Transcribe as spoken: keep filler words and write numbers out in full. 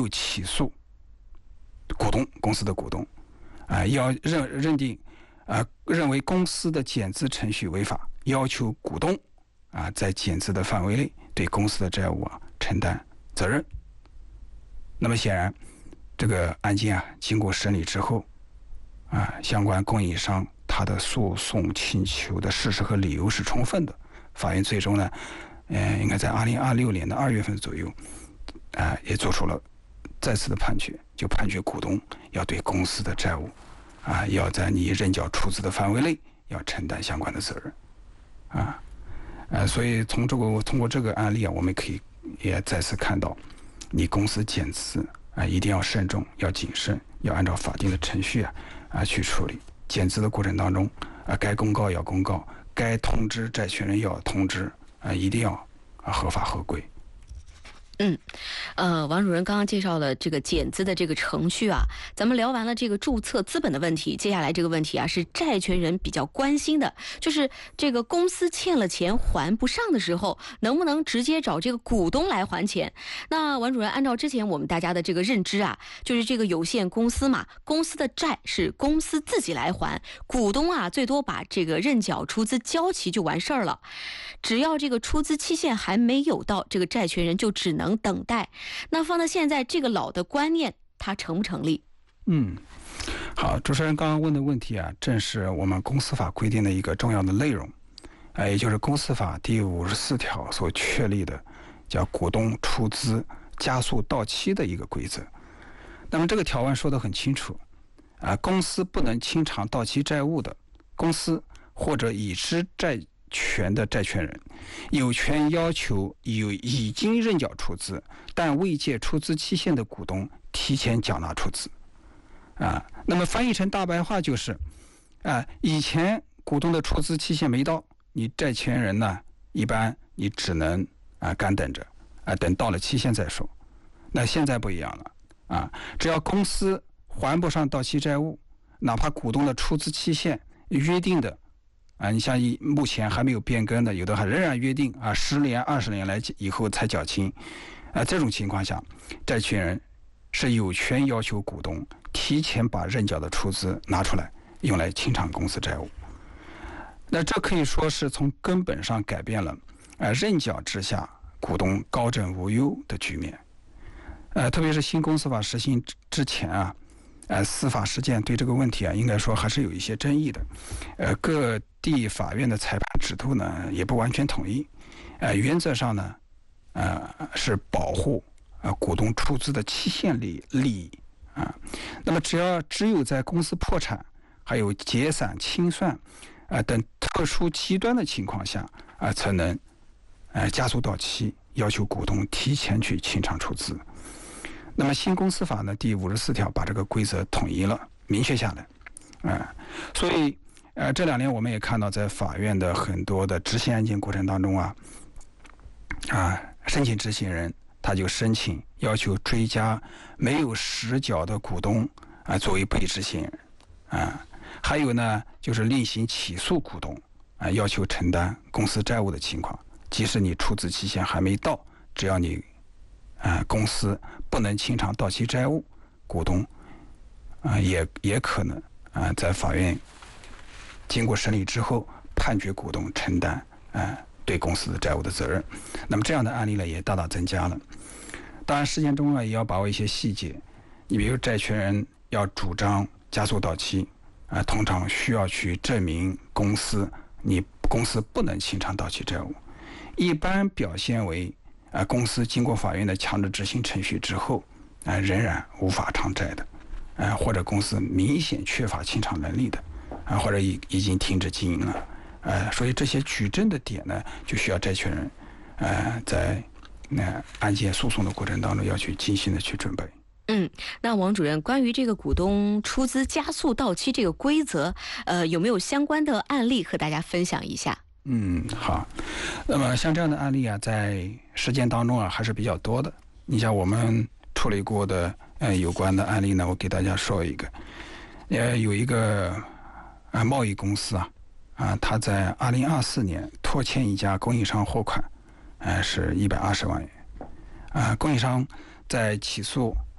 起诉股东，公司的股东，啊、呃，要认认定，啊、呃，认为公司的减资程序违法，要求股东啊、呃，在减资的范围内对公司的债务啊承担责任。那么显然，这个案件啊经过审理之后，啊、呃，相关供应商他的诉讼请求的事实和理由是充分的，法院最终呢，呃，应该在二零二六年的二月份左右，啊、呃，也做出了再次的判决，就判决股东要对公司的债务，啊，要在你认缴出资的范围内要承担相关的责任，啊，呃，所以从这个通过这个案例啊，我们可以也再次看到，你公司减资啊，一定要慎重，要谨慎，要按照法定的程序啊啊去处理。减资的过程当中啊，该公告要公告，该通知债权人要通知啊，一定要啊合法合规。 嗯，呃，王主任刚刚介绍了这个减资的这个程序啊，咱们聊完了这个注册资本的问题，接下来这个问题啊是债权人比较关心的，就是这个公司欠了钱还不上的时候，能不能直接找这个股东来还钱？那王主任，按照之前我们大家的这个认知啊，就是这个有限公司嘛，公司的债是公司自己来还，股东啊最多把这个认缴出资交齐就完事儿了，只要这个出资期限还没有到，这个债权人就只能等待。那放到现在这个老的观念，它成不成立？ 嗯，好，主持人刚刚问的问题啊，正是我们公司法规定的一个重要的内容，呃，也就是公司法第五十四条所确立的叫股东出资加速到期的一个规则。那么这个条文说得很清楚，啊、呃，公司不能清偿到期债务的公司或者已知债权的债权人，有权要求有已经认缴出资但未届出资期限的股东提前缴纳出资。啊，那么翻译成大白话就是，啊，以前股东的出资期限没到，你债权人呢，一般你只能啊干等着，啊等到了期限再说。那现在不一样了，啊，只要公司还不上到期债务，哪怕股东的出资期限约定的。啊，你像以目前还没有变更的，有的还仍然约定啊，十年、二十年来以后才缴清，啊，这种情况下，债权人是有权要求股东提前把认缴的出资拿出来，用来清偿公司债务。那这可以说是从根本上改变了啊认缴之下股东高枕无忧的局面。呃，特别是新公司法实行之前啊。呃，司法实践对这个问题啊，应该说还是有一些争议的。呃，各地法院的裁判制度呢，也不完全统一。呃，原则上呢，呃，是保护呃股东出资的期限利利益啊。那么，只要只有在公司破产、还有解散清算啊、呃、等特殊极端的情况下啊、呃，才能呃加速到期，要求股东提前去清偿出资。那么新公司法呢第五十四条把这个规则统一了，明确下来，啊、呃，所以呃这两年我们也看到，在法院的很多的执行案件过程当中啊，啊申请执行人他就申请要求追加没有实缴的股东啊、呃、作为被执行人，啊，还有呢就是另行起诉股东啊、呃、要求承担公司债务的情况，即使你出资期限还没到，只要你啊、呃，公司不能清偿到期债务，股东啊、呃、也也可能啊、呃、在法院经过审理之后判决股东承担啊、呃、对公司的债务的责任。那么这样的案例呢也大大增加了。当然实践中呢也要把握一些细节，你比如债权人要主张加速到期啊、呃，通常需要去证明公司你公司不能清偿到期债务，一般表现为。啊，公司经过法院的强制执行程序之后，啊，仍然无法偿债的，啊，或者公司明显缺乏清偿能力的，啊，或者已已经停止经营了，啊，所以这些举证的点呢，就需要债权人，呃，在那、呃、案件诉讼的过程当中要去精心的去准备。 嗯，那王主任，关于这个股东出资加速到期这个规则，呃，有没有相关的案例和大家分享一下？ 嗯，好。那么像这样的案例啊，在实践当中啊还是比较多的。你像我们处理过的呃有关的案例呢，我给大家说一个。呃，有一个啊贸易公司啊啊，他在二零二四年拖欠一家供应商货款，呃是一百二十万元。啊，供应商在起诉